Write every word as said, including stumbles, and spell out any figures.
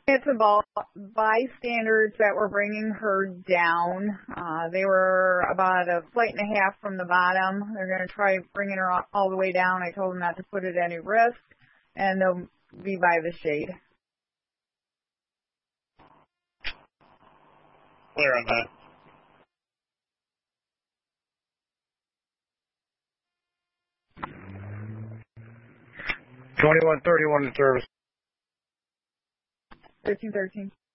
It's about bystanders that were bringing her down. Uh, they were about a flight and a half from the bottom. They're going to try bringing her all, all the way down. I told them not to put it at any risk, and they'll be by the shade. Clear on that. twenty-one thirty-one in service. thirteen thirteen.